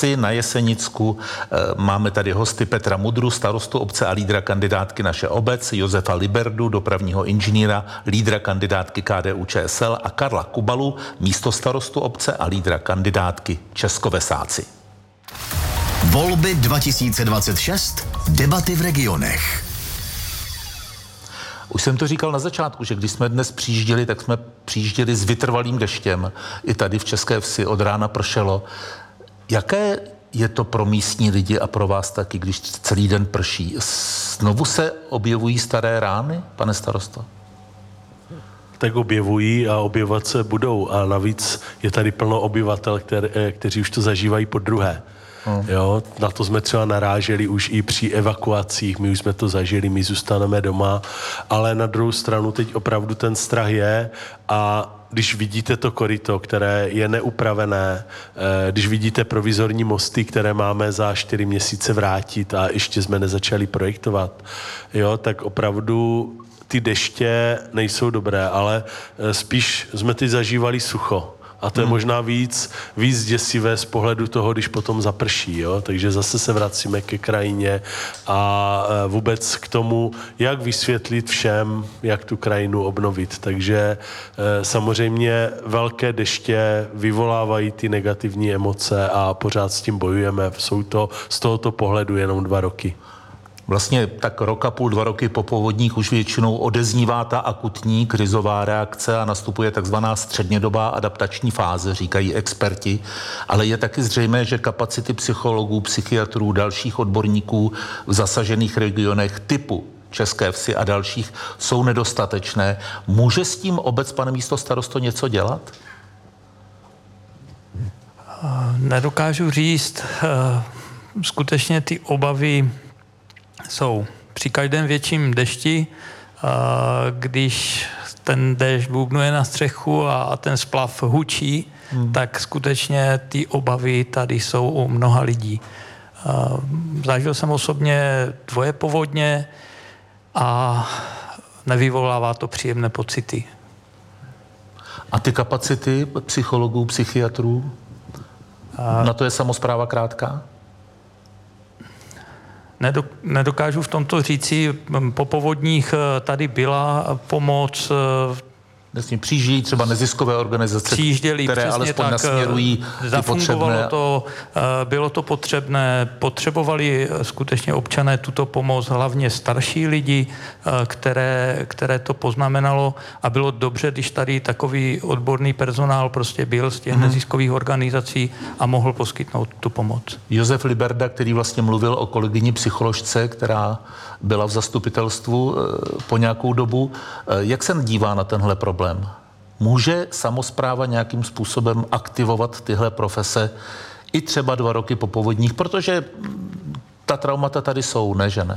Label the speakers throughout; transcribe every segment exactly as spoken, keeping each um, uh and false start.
Speaker 1: Vsi na Jesenicku. Máme tady hosty Petra Mudru, starostu obce a lídra kandidátky Naše obec, Josefa Liberdu, dopravního inženýra, lídra kandidátky K D U Č S L a Karla Kubalu, místostarostu obce a lídra kandidátky Českovesáci.
Speaker 2: Volby dva tisíce dvacet šest. Debaty v regionech.
Speaker 1: Už jsem to říkal na začátku, že když jsme dnes přijížděli, tak jsme přijížděli s vytrvalým deštěm. I tady v České Vsi od rána pršelo. Jaké je to pro místní lidi a pro vás taky, když celý den prší? Znovu se objevují staré rány, pane starosto?
Speaker 3: Tak objevují a objevovat se budou. A navíc je tady plno obyvatel, který, kteří už to zažívají po druhé. Hmm. Jo, na to jsme třeba naráželi už i při evakuacích, my už jsme to zažili, my zůstaneme doma, ale na druhou stranu teď opravdu ten strach je a když vidíte to koryto, které je neupravené, když vidíte provizorní mosty, které máme za čtyři měsíce vrátit a ještě jsme nezačali projektovat, jo, tak opravdu ty deště nejsou dobré, ale spíš jsme teď zažívali sucho. A to je možná víc, víc děsivé z pohledu toho, když potom zaprší, jo? Takže zase se vracíme ke krajině a vůbec k tomu, jak vysvětlit všem, jak tu krajinu obnovit. Takže samozřejmě velké deště vyvolávají ty negativní emoce a pořád s tím bojujeme. Jsou to z tohoto pohledu jenom dva roky.
Speaker 1: Vlastně tak rok a půl, dva roky po povodních už většinou odeznívá ta akutní krizová reakce a nastupuje takzvaná střednědobá adaptační fáze, říkají experti, ale je taky zřejmé, že kapacity psychologů, psychiatrů, dalších odborníků v zasažených regionech typu České Vsi a dalších jsou nedostatečné. Může s tím obec, pane místostarosto, něco dělat?
Speaker 4: Nedokážu říct. Skutečně ty obavy jsou při každém větším dešti, když ten déšť bubnuje na střechu a ten splav hučí, hmm. tak skutečně ty obavy tady jsou u mnoha lidí. Zažil jsem osobně dvoje povodně a nevyvolává to příjemné pocity.
Speaker 1: A ty kapacity psychologů, psychiatrů? A... Na to je samospráva krátká?
Speaker 4: Nedokážu v tomto říci, po povodních tady byla pomoc.
Speaker 1: Vlastně přijíždějí třeba neziskové organizace,
Speaker 4: Přijížděli,
Speaker 1: které alespoň nasměrují ty potřebné.
Speaker 4: To, bylo to potřebné, potřebovali skutečně občané tuto pomoc, hlavně starší lidi, které, které to poznamenalo a bylo dobře, když tady takový odborný personál prostě byl z těch mm-hmm. neziskových organizací a mohl poskytnout tu pomoc.
Speaker 1: Josef Liberda, který vlastně mluvil o kolegyni psycholožce, která byla v zastupitelstvu po nějakou dobu. Jak se dívá na tenhle problém? Může samospráva nějakým způsobem aktivovat tyhle profese i třeba dva roky po povodních? Protože ta traumata tady jsou, ne, že ne?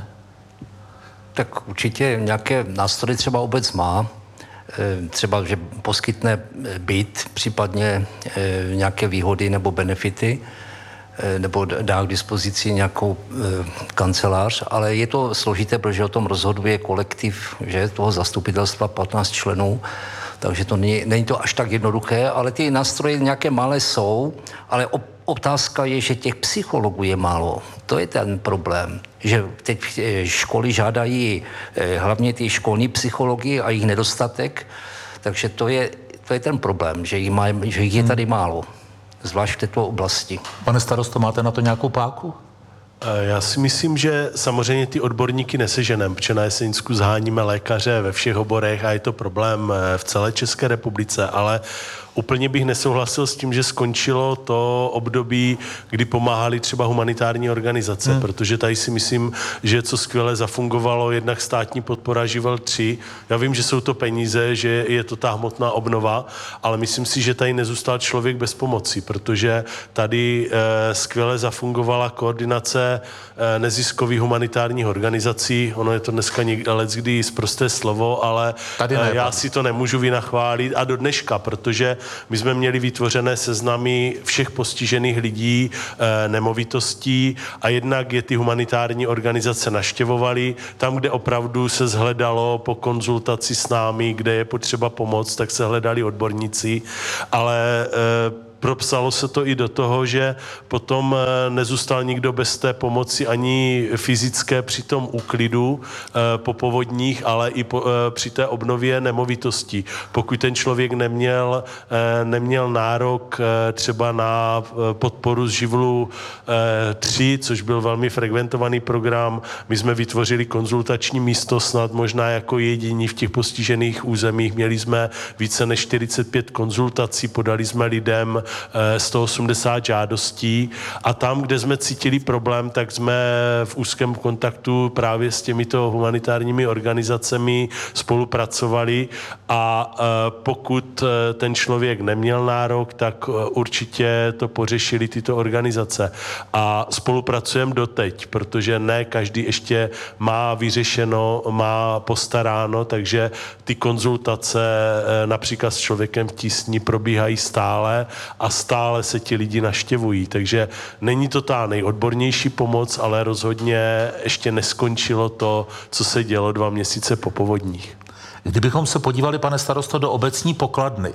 Speaker 5: Tak určitě nějaké nástroje třeba obec má. Třeba, že poskytne byt, případně nějaké výhody nebo benefity, nebo dá k dispozici nějakou e, kancelář, ale je to složité, protože o tom rozhoduje kolektiv, že toho zastupitelstva patnáct členů, takže to není, není to až tak jednoduché, ale ty nástroje nějaké malé jsou, ale op, otázka je, že těch psychologů je málo. To je ten problém, že teď školy žádají e, hlavně ty školní psychologi a jejich nedostatek, takže to je, to je ten problém, že jich, má, že jich je tady málo. Zvlášť v této oblasti.
Speaker 1: Pane starosto, máte na to nějakou páku?
Speaker 3: Já si myslím, že samozřejmě ty odborníky neseženeme, protože na Jeseninsku zháníme lékaře ve všech oborech a je to problém v celé České republice, ale úplně bych nesouhlasil s tím, že skončilo to období, kdy pomáhali třeba humanitární organizace, hmm. protože tady si myslím, že co skvěle zafungovalo, jednak státní podpora Živel tři. Já vím, že jsou to peníze, že je to ta hmotná obnova, ale myslím si, že tady nezůstal člověk bez pomoci, protože tady eh, skvěle zafungovala koordinace eh, neziskových humanitárních organizací. Ono je to dneska leckdy sprosté slovo, ale eh, já si to nemůžu vynachválit a do dneška, protože my jsme měli vytvořené seznamy všech postižených lidí, e, nemovitostí a jednak je ty humanitární organizace navštěvovaly. Tam, kde opravdu se zhledalo po konzultaci s námi, kde je potřeba pomoc, tak se hledali odborníci, ale e, propsalo se to i do toho, že potom nezůstal nikdo bez té pomoci ani fyzické při tom úklidu po povodních, ale i po, při té obnově nemovitostí. Pokud ten člověk neměl, neměl nárok třeba na podporu z živlu tři, což byl velmi frekventovaný program, my jsme vytvořili konzultační místo snad možná jako jediní v těch postižených územích. Měli jsme více než čtyřicet pět konzultací, podali jsme lidem sto osmdesát žádostí a tam, kde jsme cítili problém, tak jsme v úzkém kontaktu právě s těmito humanitárními organizacemi spolupracovali a pokud ten člověk neměl nárok, tak určitě to pořešili tyto organizace. A spolupracujeme doteď, protože ne každý ještě má vyřešeno, má postaráno, takže ty konzultace například s člověkem v tísni probíhají stále a stále se ti lidi naštěvují. Takže není to ta nejodbornější pomoc, ale rozhodně ještě neskončilo to, co se dělo dva měsíce po povodních.
Speaker 1: Kdybychom se podívali, pane starosto, do obecní pokladny,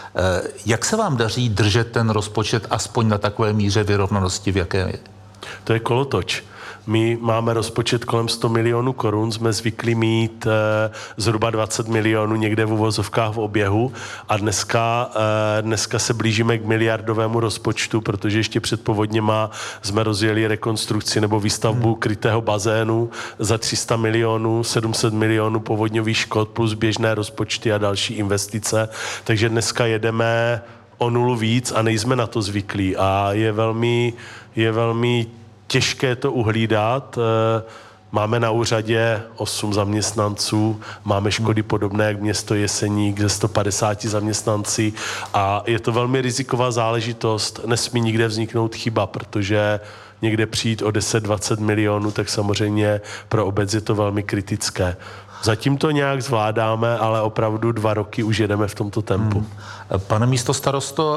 Speaker 1: jak se vám daří držet ten rozpočet aspoň na takové míře vyrovnanosti, v jaké je?
Speaker 3: To je kolotoč. My máme rozpočet kolem sto milionů korun, jsme zvyklí mít e, zhruba dvacet milionů někde v uvozovkách v oběhu a dneska, e, dneska se blížíme k miliardovému rozpočtu, protože ještě před povodněma jsme rozjeli rekonstrukci nebo výstavbu hmm. krytého bazénu za tři sta milionů, sedm set milionů povodňových škod plus běžné rozpočty a další investice. Takže dneska jedeme o nulu víc a nejsme na to zvyklí a je velmi, je velmi těžké to uhlídat. Máme na úřadě osm zaměstnanců, máme škody podobné jak město Jeseník ze sto padesáti zaměstnanci a je to velmi riziková záležitost. Nesmí nikde vzniknout chyba, protože někde přijít o deset dvacet milionů, tak samozřejmě pro obec je to velmi kritické. Zatím to nějak zvládáme, ale opravdu dva roky už jedeme v tomto tempu.
Speaker 1: Hmm. Pane místostarosto,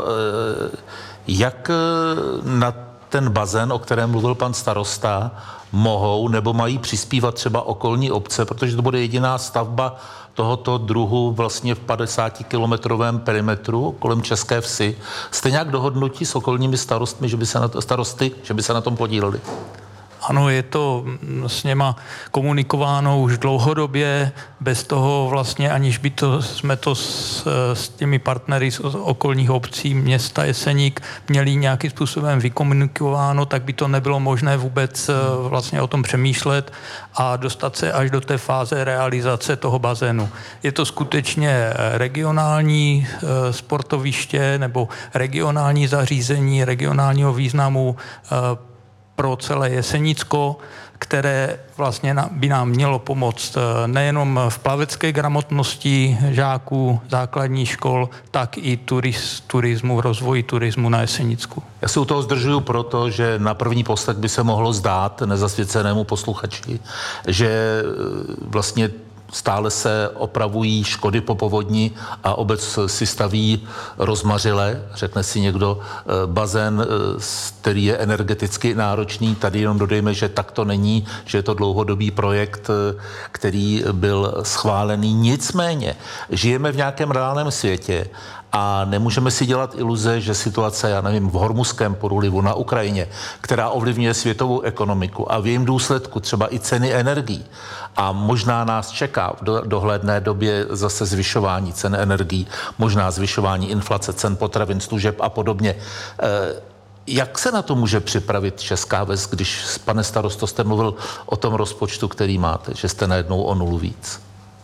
Speaker 1: jak na ten bazén, o kterém mluvil pan starosta, mohou nebo mají přispívat třeba okolní obce, protože to bude jediná stavba tohoto druhu vlastně v padesátikilometrovém perimetru kolem České Vsi. Jste nějak dohodnutí s okolními starostmi, že by se na to, starosty, že by se na tom podíleli?
Speaker 4: Ano, je to s něma komunikováno už dlouhodobě, bez toho vlastně, aniž by to, jsme to s, s těmi partnery z okolních obcí města Jeseník měli nějakým způsobem vykomunikováno, tak by to nebylo možné vůbec vlastně o tom přemýšlet a dostat se až do té fáze realizace toho bazénu. Je to skutečně regionální sportoviště nebo regionální zařízení regionálního významu pro celé Jesenicko, které vlastně by nám mělo pomoct nejenom v plavecké gramotnosti žáků základních škol, tak i turiz, turismu, rozvoji turismu na Jesenicku.
Speaker 1: Já se u toho zdržuju proto, že na první poslech by se mohlo zdát nezasvěcenému posluchači, že vlastně stále se opravují škody po povodni a obec si staví rozmařile, řekne si někdo, bazén, který je energeticky náročný. Tady jenom dodejme, že tak to není, že je to dlouhodobý projekt, který byl schválený. Nicméně žijeme v nějakém reálném světě a nemůžeme si dělat iluze, že situace, já nevím, v Hormuzském průlivu na Ukrajině, která ovlivňuje světovou ekonomiku a v jejím důsledku třeba i ceny energií, a možná nás čeká v do, dohledné době zase zvyšování cen energií, možná zvyšování inflace, cen potravin, služeb a podobně. E, jak se na to může připravit Česká Ves, když, pane starosto, jste mluvil o tom rozpočtu, který máte, že jste najednou o nulu víc?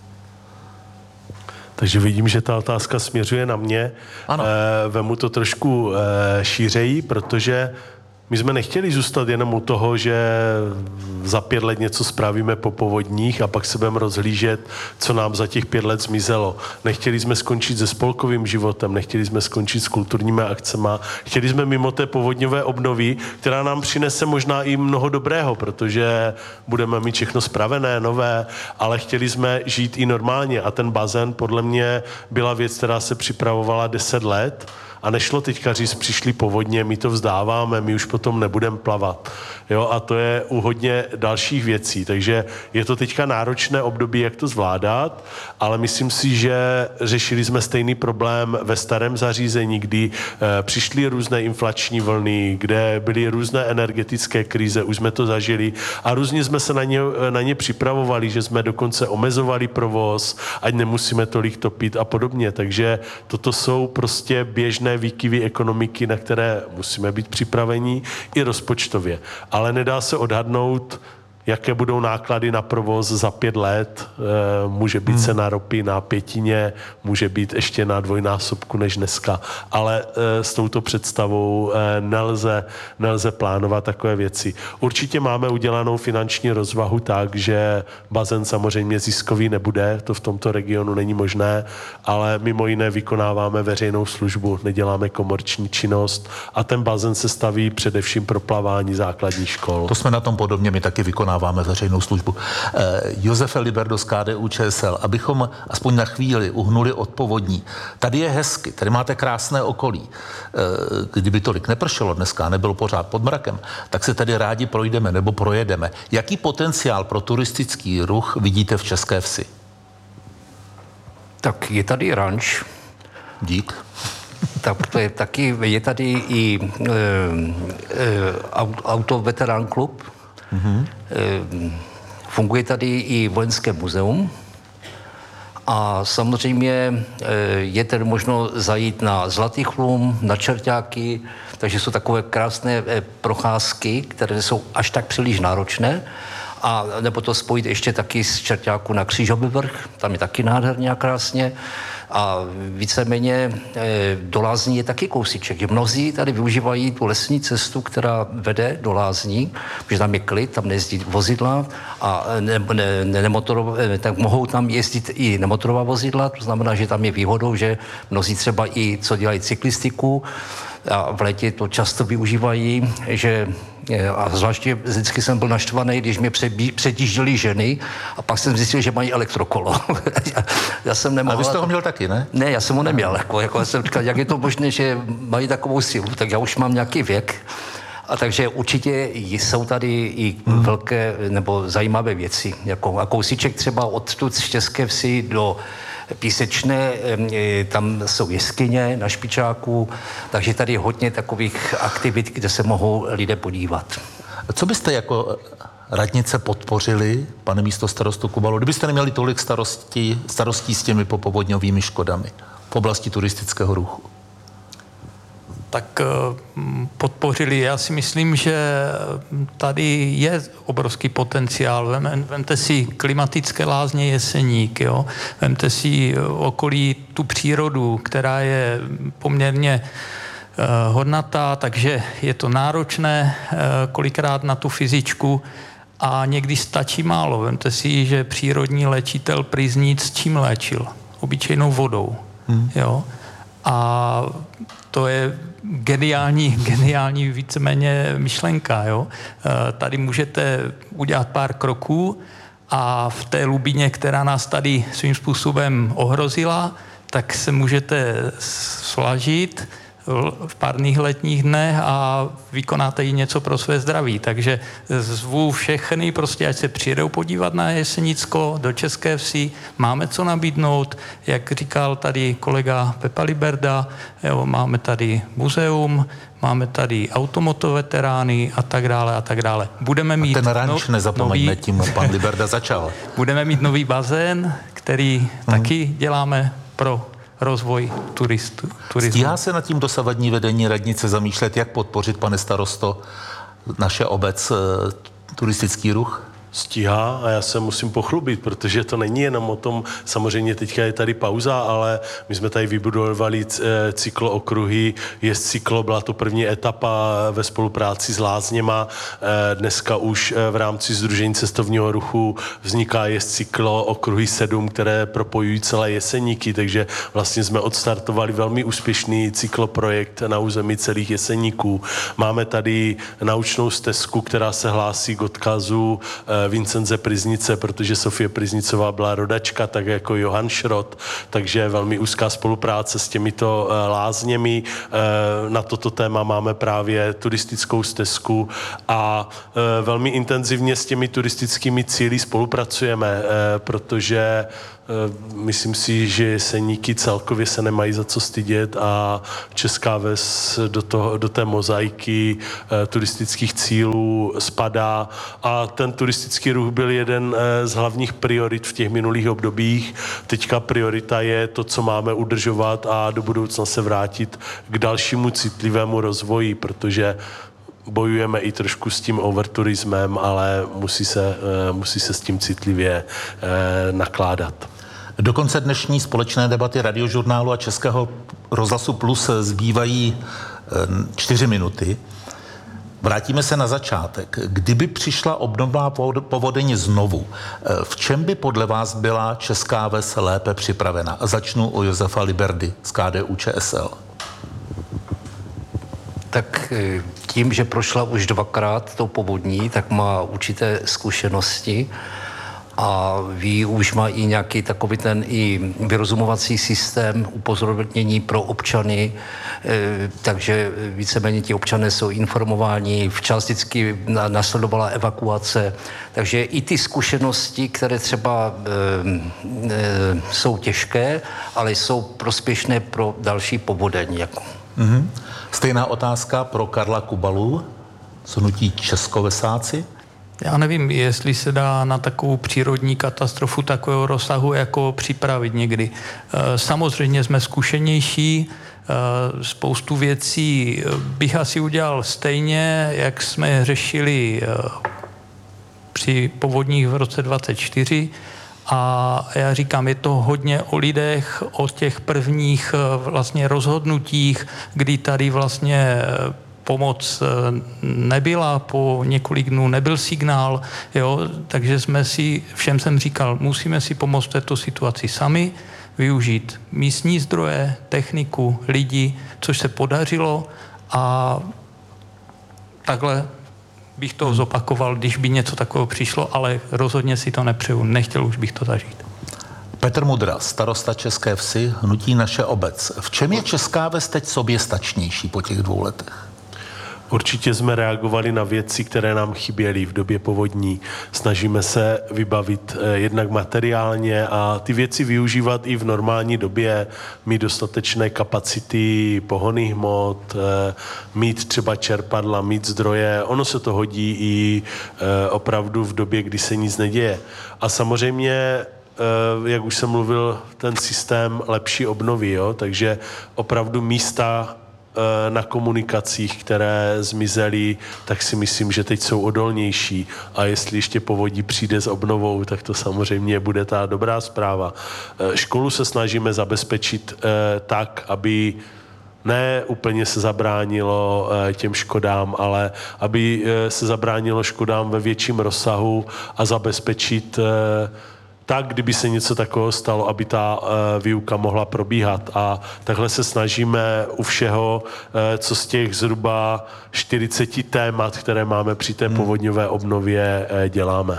Speaker 3: Takže vidím, že ta otázka směřuje na mě. Ano. E, vemu to trošku e, šířeji, protože my jsme nechtěli zůstat jenom u toho, že za pět let něco spravíme po povodních a pak se budeme rozhlížet, co nám za těch pět let zmizelo. Nechtěli jsme skončit se spolkovým životem, nechtěli jsme skončit s kulturními akcema. Chtěli jsme mimo té povodňové obnovy, která nám přinese možná i mnoho dobrého, protože budeme mít všechno spravené, nové, ale chtěli jsme žít i normálně a ten bazén podle mě byla věc, která se připravovala deset let A nešlo teďka říct, přišli povodně, my to vzdáváme, my už potom nebudeme plavat. Jo, a to je u hodně dalších věcí. Takže je to teďka náročné období, jak to zvládat, ale myslím si, že řešili jsme stejný problém ve starém zařízení, kdy e, přišly různé inflační vlny, kde byly různé energetické krize, už jsme to zažili a různě jsme se na ně, na ně připravovali, že jsme dokonce omezovali provoz, ať nemusíme tolik topit a podobně. Takže toto jsou prostě běžné výkyvy ekonomiky, na které musíme být připraveni i rozpočtově. Ale nedá se odhadnout, jaké budou náklady na provoz za pět let. E, může být hmm. cena ropy na pětině, může být ještě na dvojnásobku než dneska. Ale e, s touto představou e, nelze, nelze plánovat takové věci. Určitě máme udělanou finanční rozvahu tak, že bazén samozřejmě ziskový nebude, to v tomto regionu není možné, ale mimo jiné vykonáváme veřejnou službu, neděláme komerční činnost a ten bazén se staví především pro plavání základních škol.
Speaker 1: To jsme na tom podobně, my taky vykonáváme veřejnou službu. Eh, Josefe Liberdo z K D U Č S L, abychom aspoň na chvíli uhnuli od povodní. Tady je hezky, tady máte krásné okolí. Eh, kdyby tolik nepršelo dneska, nebylo pořád pod mrakem, tak se tady rádi projdeme nebo projedeme. Jaký potenciál pro turistický ruch vidíte v České Vsi?
Speaker 5: Tak je tady ranč.
Speaker 1: Dík.
Speaker 5: Tak to je taky, je tady i e, e, autoveterán klub. Mm-hmm. E, funguje tady i vojenské muzeum. A samozřejmě e, je tedy možno zajít na Zlatý chlum, na Čerťáky, takže jsou takové krásné e, procházky, které jsou až tak příliš náročné. A nebo to spojit ještě taky z Čerťáku na Křížový vrch, tam je taky nádherně a krásně. A víceméně e, do Lázní je taky kousíček. Mnozí tady využívají tu lesní cestu, která vede do Lázní, protože tam je klid, tam nejezdí vozidla a ne, ne, ne, nemotorové, tak mohou tam jezdit i nemotorová vozidla, to znamená, že tam je výhodou, že mnozí třeba i co dělají cyklistiku, a v létě to často využívají, že a zvláště vždycky jsem byl naštvaný, když mě předjížděly ženy a pak jsem zjistil, že mají elektrokolo. já jsem nemohl...
Speaker 1: A vy jste ho měl taky, ne?
Speaker 5: Ne, já jsem ho neměl. Jako, jako jsem říkal, jak je to možné, že mají takovou sílu, tak já už mám nějaký věk. A takže určitě jsou tady i velké nebo zajímavé věci. Jako, a kousíček třeba odtud z České Vsi do Písečné, tam jsou jeskyně na Špičáku, takže tady je hodně takových aktivit, kde se mohou lidé podívat.
Speaker 1: Co byste jako radnice podpořili, pane místostarosto Kubalo, kdybyste neměli tolik starostí, starostí s těmi popovodňovými škodami v oblasti turistického ruchu?
Speaker 4: Tak podpořili. Já si myslím, že tady je obrovský potenciál. Vemte si klimatické lázně Jeseník, jo? Vemte si okolí tu přírodu, která je poměrně uh, hodnatá, takže je to náročné uh, kolikrát na tu fyzičku a někdy stačí málo. Vemte si, že přírodní léčitel Pryznic čím léčil? Obyčejnou vodou. Hmm. Jo? A to je geniální, geniální víceméně myšlenka. Jo? Tady můžete udělat pár kroků a v té Lubině, která nás tady svým způsobem ohrozila, tak se můžete slažit v párných letních dnech a vykonáte i něco pro své zdraví. Takže zvu všechny, prostě ať se přijedou podívat na Jesenicko, do České Vsi, máme co nabídnout, jak říkal tady kolega Pepa Liberda, jo, máme tady muzeum, máme tady automotoveterány a tak dále a tak dále. Budeme mít
Speaker 1: a ten ranč
Speaker 4: no,
Speaker 1: nezapomeňme,
Speaker 4: nový,
Speaker 1: tím pan Liberda začal.
Speaker 4: Budeme mít nový bazén, který mm. taky děláme pro rozvoj turistů.
Speaker 1: Stíhá se nad tím dosavadní vedení radnice zamýšlet, jak podpořit, pane starosto, naše obec, turistický ruch?
Speaker 3: Stíhá a já se musím pochlubit, protože to není jenom o tom, samozřejmě teďka je tady pauza, ale my jsme tady vybudovali cyklookruhy, je cyklo, byla to první etapa ve spolupráci s Lázněma, dneska už v rámci Sdružení cestovního ruchu vzniká je cyklookruhy sedm, které propojují celé Jeseníky, takže vlastně jsme odstartovali velmi úspěšný cykloprojekt na území celých Jeseníků. Máme tady naučnou stezku, která se hlásí k odkazu Vincenze Pryznice, protože Sofie Pryznicová byla rodačka, tak jako Johann Schrott, takže velmi úzká spolupráce s těmito lázněmi. Na toto téma máme právě turistickou stezku a velmi intenzivně s těmi turistickými cíli spolupracujeme, protože myslím si, že Jeseníky celkově se nemají za co stydět a Česká Ves do, toho, do té mozaiky e, turistických cílů spadá a ten turistický ruch byl jeden e, z hlavních priorit v těch minulých obdobích. Teďka priorita je to, co máme udržovat a do budoucna se vrátit k dalšímu citlivému rozvoji, protože bojujeme i trošku s tím overturismem, ale musí se, musí se s tím citlivě nakládat.
Speaker 1: Do konce dnešní společné debaty Radiožurnálu a Českého rozhlasu Plus zbývají čtyři minuty. Vrátíme se na začátek. Kdyby přišla obdobná povodeň znovu, v čem by podle vás byla Česká Ves lépe připravena? Začnu u Josefa Liberdy z K D U Č S L.
Speaker 5: Tak tím, že prošla už dvakrát tou povodní, tak má určité zkušenosti a ví, už má i nějaký takový ten i vyrozumovací systém upozornění pro občany, takže víceméně ti občané jsou informováni, včas vždycky následovala evakuace, takže i ty zkušenosti, které třeba e, e, jsou těžké, ale jsou prospěšné pro další povodeň. Jako.
Speaker 1: Mm-hmm. Stejná otázka pro Karla Kubalu, z hnutí Českovesáci.
Speaker 4: Já nevím, jestli se dá na takovou přírodní katastrofu takového rozsahu jako připravit někdy. Samozřejmě jsme zkušenější, spoustu věcí bych asi udělal stejně, jak jsme řešili při povodních v roce dvacet čtyři. A já říkám, je to hodně o lidech, o těch prvních vlastně rozhodnutích, kdy tady vlastně pomoc nebyla, po několik dnů nebyl signál, jo, takže jsme si, všem jsem říkal, musíme si pomoct v této situaci sami, využít místní zdroje, techniku, lidi, což se podařilo a takhle bych to zopakoval, když by něco takového přišlo, ale rozhodně si to nepřeju, nechtěl už bych to zažít.
Speaker 1: Petr Mudra, starosta České Vsi, hnutí Naše obec. V čem je Česká Ves teď soběstačnější po těch dvou letech?
Speaker 3: Určitě jsme reagovali na věci, které nám chyběly v době povodní. Snažíme se vybavit eh, jednak materiálně a ty věci využívat i v normální době, mít dostatečné kapacity pohonných hmot, eh, mít třeba čerpadla, mít zdroje. Ono se to hodí i eh, opravdu v době, kdy se nic neděje. A samozřejmě jak už jsem mluvil, ten systém lepší obnovy, jo? Takže opravdu místa na komunikacích, které zmizely, tak si myslím, že teď jsou odolnější a jestli ještě povodí přijde s obnovou, tak to samozřejmě bude ta dobrá zpráva. Školu se snažíme zabezpečit tak, aby ne úplně se zabránilo těm škodám, ale aby se zabránilo škodám ve větším rozsahu a zabezpečit tak, kdyby se něco takového stalo, aby ta uh, výuka mohla probíhat. A takhle se snažíme u všeho, uh, co z těch zhruba čtyřiceti témat, které máme při té povodňové obnově, uh, děláme.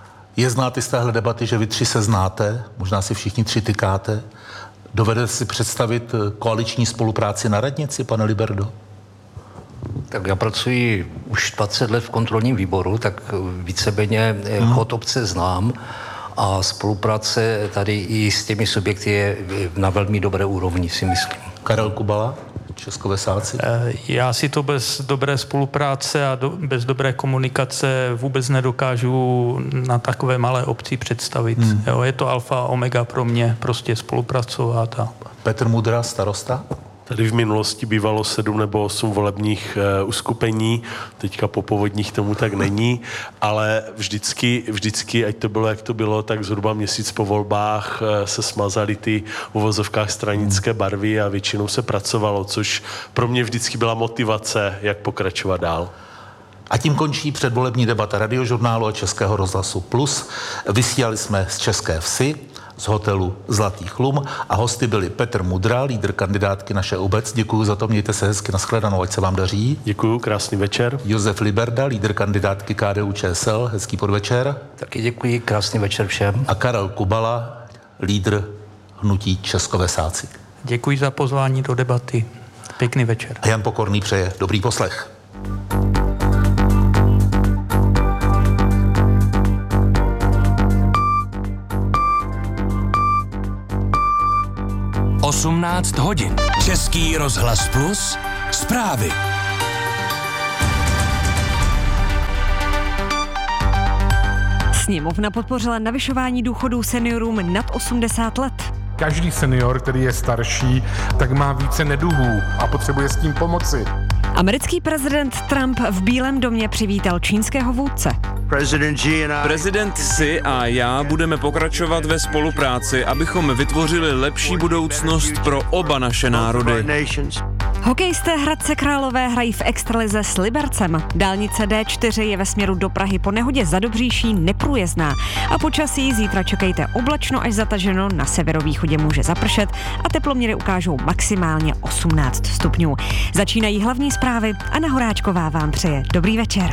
Speaker 1: Je znát i z téhle debaty, že vy tři se znáte, možná si všichni tři tykáte. Dovedete si představit koaliční spolupráci na radnici, pane Liberdo?
Speaker 5: Tak já pracuji už dvacet let v kontrolním výboru, tak víceméně hmm. chod obce znám. A spolupráce tady i s těmi subjekty je na velmi dobré úrovni, si myslím.
Speaker 1: Karel Kubala, Českovesáci?
Speaker 4: Já si to bez dobré spolupráce a do, bez dobré komunikace vůbec nedokážu na takové malé obci představit. Hmm. Jo, je to alfa omega pro mě, prostě spolupracovat. A...
Speaker 1: Petr Mudra, starosta?
Speaker 3: Tady v minulosti bývalo sedm nebo osm volebních uh, uskupení, teďka po povodních tomu tak není, ale vždycky, vždycky, ať to bylo, jak to bylo, tak zhruba měsíc po volbách uh, se smazaly ty v uvozovkách stranické barvy a většinou se pracovalo, což pro mě vždycky byla motivace, jak pokračovat dál.
Speaker 1: A tím končí předvolební debata Radiožurnálu a Českého rozhlasu Plus. Vysílali jsme z České Vsi z hotelu Zlatý chlum a hosty byli Petr Mudra, lídr kandidátky Naše obec. Děkuji za to, mějte se hezky, nashledanou, ať se vám daří.
Speaker 3: Děkuji, krásný večer.
Speaker 1: Josef Liberda, lídr kandidátky K D U Č S L, hezký podvečer.
Speaker 5: Taky děkuji, krásný večer všem.
Speaker 1: A Karel Kubala, lídr hnutí Českovesáci.
Speaker 4: Děkuji za pozvání do debaty. Pěkný večer.
Speaker 1: A Jan Pokorný přeje dobrý poslech.
Speaker 6: osmnáct hodin. Český rozhlas Plus. Zprávy.
Speaker 7: Sněmovna podpořila navyšování důchodů seniorům nad osmdesát let.
Speaker 8: Každý senior, který je starší, tak má více neduhů a potřebuje s tím pomoci.
Speaker 7: Americký prezident Trump v Bílém domě přivítal čínského vůdce.
Speaker 9: Prezident Xi a já budeme pokračovat ve spolupráci, abychom vytvořili lepší budoucnost pro oba naše národy.
Speaker 7: Hokejisté Hradce Králové hrají v extralize s Libercem. Dálnice D čtyři je ve směru do Prahy po nehodě za Dobříší neprůjezdná. A počasí zítra čekejte oblačno až zataženo, na severovýchodě může zapršet a teploměry ukážou maximálně osmnáct stupňů. Začínají hlavní zprávy a Anna Horáčková vám přeje dobrý večer.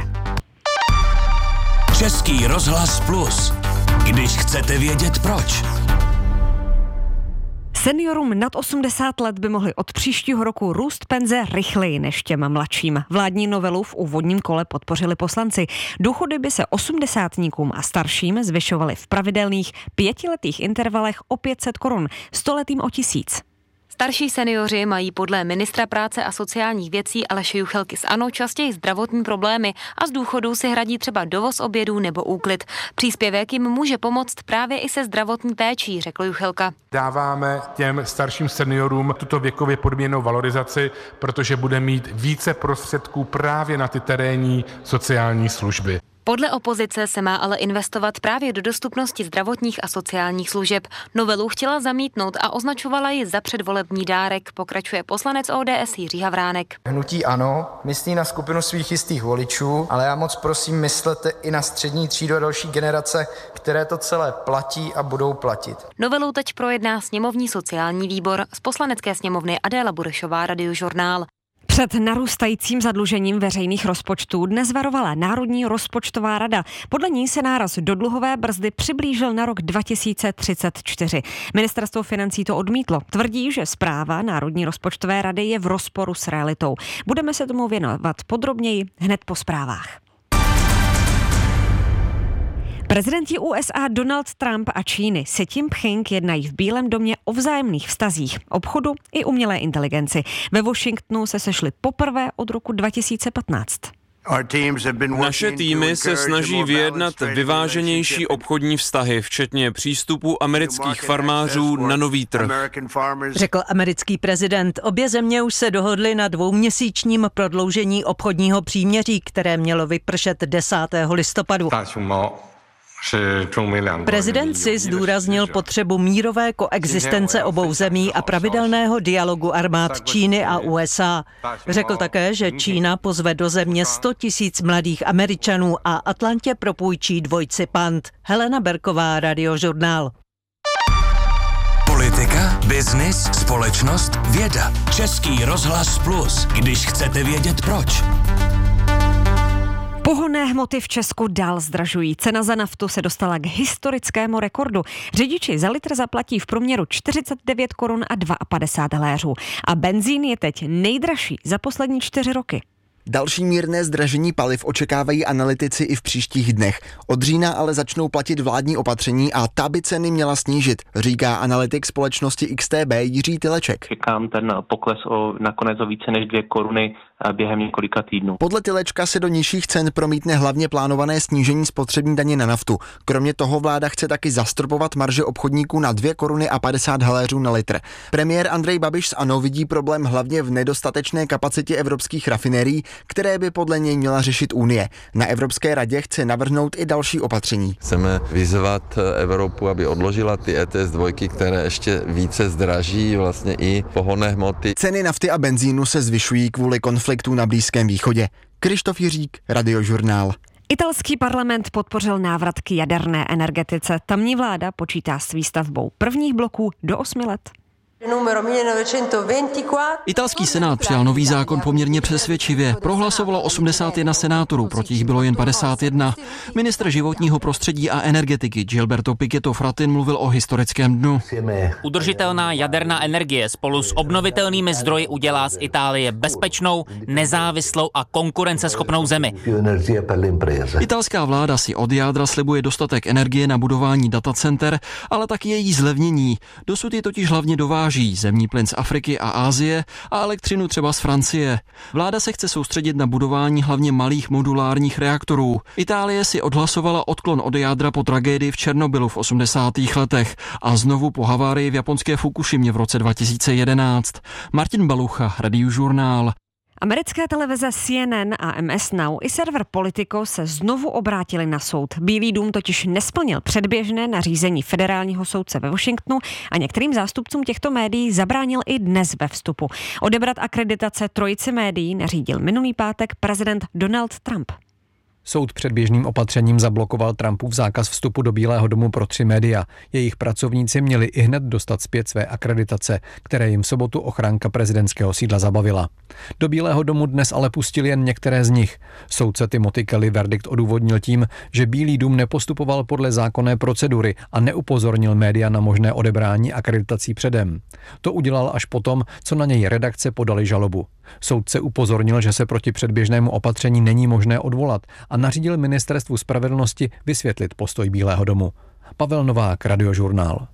Speaker 6: Český rozhlas Plus. Když chcete vědět proč.
Speaker 7: Seniorům nad osmdesát let by mohly od příštího roku růst penze rychleji než těm mladším. Vládní novelu v úvodním kole podpořili poslanci. Důchody by se osmdesátníkům a starším zvyšovaly v pravidelných pětiletých intervalech o pět set korun, stoletým o tisíc.
Speaker 10: Starší seniori mají podle ministra práce a sociálních věcí Aleše Juchelky z ANO častěji zdravotní problémy a z důchodů si hradí třeba dovoz obědů nebo úklid. Příspěvek jim může pomoct právě i se zdravotní péčí, řekl Juchelka.
Speaker 8: Dáváme těm starším seniorům tuto věkově podmíněnou valorizaci, protože bude mít více prostředků právě na ty terénní sociální služby.
Speaker 10: Podle opozice se má ale investovat právě do dostupnosti zdravotních a sociálních služeb. Novelu chtěla zamítnout a označovala ji za předvolební dárek, pokračuje poslanec O D S Jiří Havránek.
Speaker 11: Hnutí ANO myslí na skupinu svých jistých voličů, ale já moc prosím, myslete i na střední třídu a další generace, které to celé platí a budou platit.
Speaker 10: Novelu teď projedná sněmovní sociální výbor, z poslanecké sněmovny Adéla Burešová, Radiožurnál.
Speaker 7: Před narůstajícím zadlužením veřejných rozpočtů dnes varovala Národní rozpočtová rada. Podle ní se náraz do dluhové brzdy přiblížil na rok dva tisíce třicet čtyři. Ministerstvo financí to odmítlo. Tvrdí, že zpráva Národní rozpočtové rady je v rozporu s realitou. Budeme se tomu věnovat podrobněji hned po zprávách. Prezidenti U S A Donald Trump a Číny Xi Jinping jednají v Bílém domě o vzájemných vztazích, obchodu i umělé inteligenci. Ve Washingtonu se sešli poprvé od roku dva tisíce patnáct.
Speaker 9: Naše týmy se snaží vyjednat vyváženější obchodní vztahy, včetně přístupu amerických farmářů na nový trh.
Speaker 12: Řekl americký prezident. Obě země už se dohodly na dvouměsíčním prodloužení obchodního příměří, které mělo vypršet desátého listopadu. Prezident Xi zdůraznil potřebu mírové koexistence obou zemí a pravidelného dialogu armád Číny a U S A. Řekl také, že Čína pozve do země sto tisíc mladých Američanů a Atlantě propůjčí dvojci pant. Helena Berková, Radiožurnál.
Speaker 6: Politika, biznis, společnost, věda. Český rozhlas Plus. Když chcete vědět proč.
Speaker 7: Pohonné hmoty v Česku dál zdražují. Cena za naftu se dostala k historickému rekordu. Řidiči za litr zaplatí v průměru čtyřicet devět korun a padesát dva haléřů. A benzín je teď nejdražší za poslední čtyři roky.
Speaker 13: Další mírné zdražení paliv očekávají analytici i v příštích dnech. Od října ale začnou platit vládní opatření a ta by ceny měla snížit, říká analytik společnosti X T B Jiří Tyleček.
Speaker 14: Čekám ten pokles o nakonec o více než dvě koruny během několika týdnů.
Speaker 13: Podle Tylečka se do nižších cen promítne hlavně plánované snížení spotřební daně na naftu. Kromě toho vláda chce taky zastropovat marže obchodníků na dvě koruny a padesát haléřů na litr. Premiér Andrej Babiš z ANO vidí problém hlavně v nedostatečné kapacitě evropských rafinérií, které by podle něj měla řešit Unie. Na Evropské radě chce navrhnout i další opatření.
Speaker 15: Chceme vyzvat Evropu, aby odložila ty E T S dva, které ještě více zdraží vlastně i pohonné hmoty.
Speaker 13: Ceny nafty a benzínu se zvyšují kvůli konfliktu na Blízkém východě. Krištof Jiřík, Radiožurnál.
Speaker 7: Italský parlament podpořil návrat k jaderné energetice. Tamní vláda počítá s výstavbou prvních bloků do osmi let.
Speaker 16: Italský senát přijal nový zákon poměrně přesvědčivě. Prohlasovalo osmdesát jedna senátorů, proti jich bylo jen padesát jedna. Ministr životního prostředí a energetiky Gilberto Pichetto Fratin mluvil o historickém dnu.
Speaker 17: Udržitelná jaderná energie spolu s obnovitelnými zdroji udělá z Itálie bezpečnou, nezávislou a konkurenceschopnou zemi.
Speaker 16: Italská vláda si od jádra slibuje dostatek energie na budování datacenter, ale taky její zlevnění. Dosud je totiž hlavně dováží zemní plyn z Afriky a Asie a elektřinu třeba z Francie. Vláda se chce soustředit na budování hlavně malých modulárních reaktorů. Itálie si odhlasovala odklon od jádra po tragédii v Černobylu v osmdesátých letech a znovu po havárii v japonské Fukušimě v roce dva tisíce jedenáct. Martin Balucha, Radiožurnál.
Speaker 7: Americké televize C N N a M S Now i server Politico se znovu obrátili na soud. Bílý dům totiž nesplnil předběžné nařízení federálního soudce ve Washingtonu a některým zástupcům těchto médií zabránil i dnes ve vstupu. Odebrat akreditace trojici médií nařídil minulý pátek prezident Donald Trump.
Speaker 18: Soud předběžným opatřením zablokoval Trumpův zákaz vstupu do Bílého domu pro tři média. Jejich pracovníci měli ihned dostat zpět své akreditace, které jim v sobotu ochránka prezidentského sídla zabavila. Do Bílého domu dnes ale pustili jen některé z nich. Soudce Timothy Kelly verdikt odůvodnil tím, že Bílý dům nepostupoval podle zákonné procedury a neupozornil média na možné odebrání akreditací předem. To udělal až potom, co na něj redakce podali žalobu. Soudce upozornil, že se proti předběžnému opatření není možné odvolat a nařídil ministerstvu spravedlnosti vysvětlit postoj Bílého domu. Pavel Novák, Radiožurnál.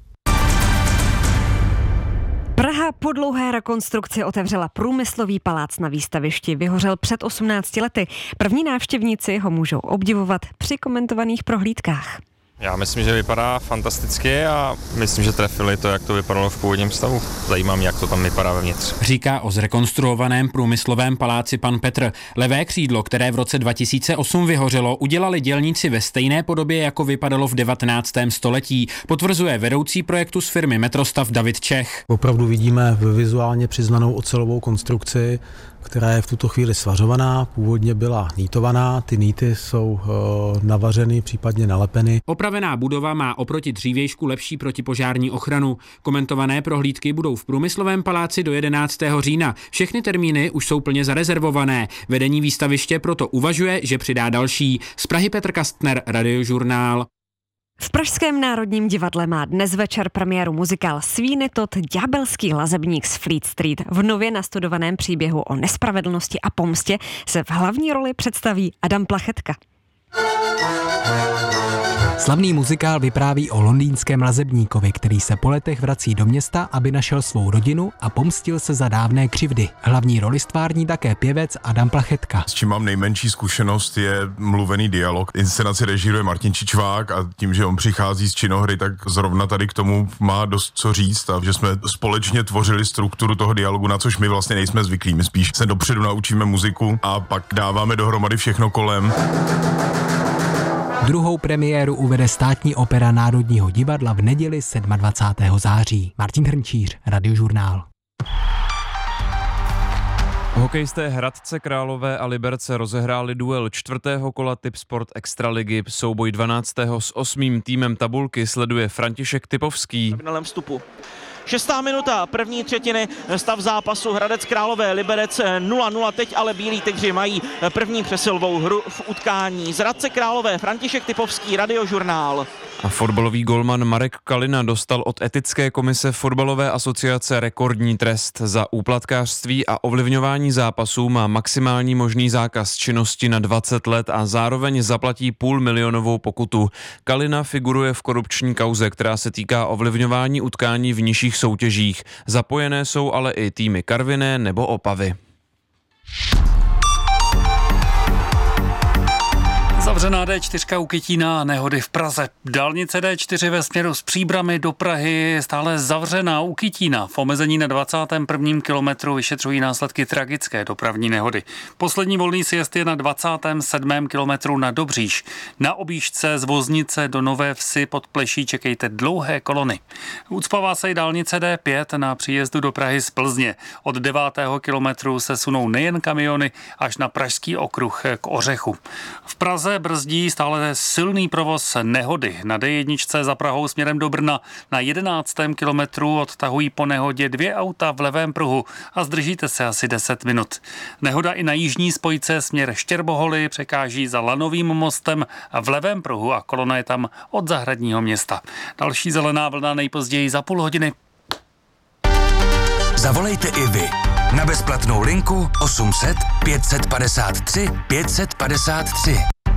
Speaker 7: Praha po dlouhé rekonstrukci otevřela průmyslový palác na Výstavišti. Vyhořel před osmnácti lety. První návštěvníci ho můžou obdivovat při komentovaných prohlídkách.
Speaker 19: Já myslím, že vypadá fantasticky a myslím, že trefili to, jak to vypadalo v původním stavu. Zajímá mě, jak to tam vypadá vevnitř.
Speaker 20: Říká o zrekonstruovaném průmyslovém paláci pan Petr. Levé křídlo, které v roce dva tisíce osm vyhořelo, udělali dělníci ve stejné podobě, jako vypadalo v devatenáctém století. Potvrzuje vedoucí projektu z firmy Metrostav David Čech.
Speaker 21: Opravdu vidíme vizuálně přiznanou ocelovou konstrukci, která je v tuto chvíli svařovaná, původně byla nýtovaná, ty nýty jsou e, navařeny, případně nalepeny.
Speaker 20: Opravená budova má oproti dřívějšku lepší protipožární ochranu. Komentované prohlídky budou v průmyslovém paláci do jedenáctého října. Všechny termíny už jsou plně zarezervované. Vedení výstaviště proto uvažuje, že přidá další. Z Prahy Petr Kastner, Radiožurnál.
Speaker 7: V Pražském národním divadle má dnes večer premiéru muzikál Sweeney Todd, ďábelský lazebník z Fleet Street. V nově nastudovaném příběhu o nespravedlnosti a pomstě se v hlavní roli představí Adam Plachetka.
Speaker 22: Slavný muzikál vypráví o londýnském lazebníkovi, který se po letech vrací do města, aby našel svou rodinu a pomstil se za dávné křivdy. Hlavní roli stvární také pěvec Adam Plachetka.
Speaker 23: S čím mám nejmenší zkušenost je mluvený dialog. Inscenaci režíruje Martin Čičvák a tím, že on přichází z činohry, tak zrovna tady k tomu má dost co říct a že jsme společně tvořili strukturu toho dialogu, na což my vlastně nejsme zvyklí. My spíš se dopředu naučíme muziku a pak dáváme dohromady všechno kolem.
Speaker 22: Druhou premiéru uvede Státní opera Národního divadla v neděli dvacátého sedmého září. Martin Hrnčíř, Radiožurnál.
Speaker 9: Hokejisté Hradce Králové a Liberce rozehráli duel čtvrtého kola Tipsport Extraligy. Souboj dvanáctého s osmým týmem tabulky sleduje František Typovský.
Speaker 24: V vstupu. Šestá minuta první třetiny, stav zápasu Hradec Králové Liberec nula nula, teď ale Bílí tygři mají první přesilovou hru v utkání. Z Hradce Králové František Typovský, Radiožurnál.
Speaker 9: A fotbalový golman Marek Kalina dostal od etické komise fotbalové asociace rekordní trest. Za úplatkářství a ovlivňování zápasů má maximální možný zákaz činnosti na dvacet let a zároveň zaplatí půl milionovou pokutu. Kalina figuruje v korupční kauze, která se týká ovlivňování utkání v nižších soutěžích. Zapojené jsou ale i týmy Karviné nebo Opavy.
Speaker 25: Zavřená D čtyři u Kytína, nehody v Praze. Dálnice D čtyři ve směru z Příbrami do Prahy je stále zavřená u Kytína. V omezení na dvacátém prvním kilometru vyšetřují následky tragické dopravní nehody. Poslední volný sjezd je na dvacátém sedmém kilometru na Dobříž. Na objížďce z Voznice do Nové Vsi pod Pleší čekejte dlouhé kolony. Ucpává se i dálnice D pět na příjezdu do Prahy z Plzně. Od devátého kilometru se sunou nejen kamiony až na pražský okruh k Ořechu. V Praze brzdí stále silný provoz nehody. Na D jedna za Prahou směrem do Brna na jedenáctém kilometru odtahují po nehodě dvě auta v levém pruhu a zdržíte se asi deset minut. Nehoda i na jižní spojce směr Štěrboholy překáží za Lanovým mostem v levém pruhu a kolona je tam od Zahradního města. Další zelená vlna nejpozději za půl hodiny.
Speaker 6: Zavolejte i vy na bezplatnou linku osm set pět set padesát tři pět set padesát tři.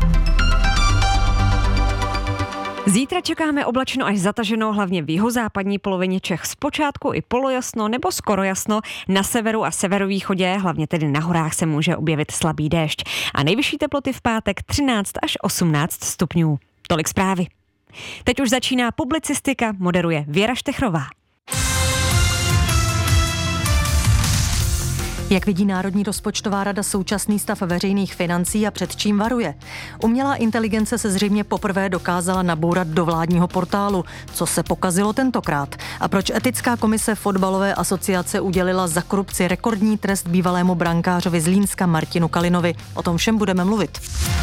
Speaker 7: Zítra čekáme oblačno až zataženo, hlavně v jihozápadní polovině Čech zpočátku i polojasno nebo skoro jasno. Na severu a severovýchodě, hlavně tedy na horách, se může objevit slabý déšť. A nejvyšší teploty v pátek třináct až osmnáct stupňů. Tolik zprávy. Teď už začíná publicistika, moderuje Věra Štechrová.
Speaker 1: Jak vidí Národní rozpočtová rada současný stav veřejných financí a před čím varuje? Umělá inteligence se zřejmě poprvé dokázala nabourat do vládního portálu. Co se pokazilo tentokrát? A proč etická komise fotbalové asociace udělila za korupci rekordní trest bývalému brankářovi z Zlínska Martinu Kalinovi? O tom všem budeme mluvit.